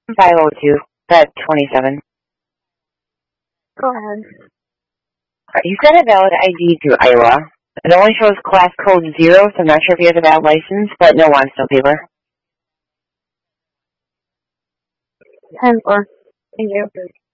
502, at 27. Go ahead. He's got a valid ID through Iowa. It only shows class code 0, so I'm not sure if he has a valid license, but no on-still paper. 10-4. Thank you.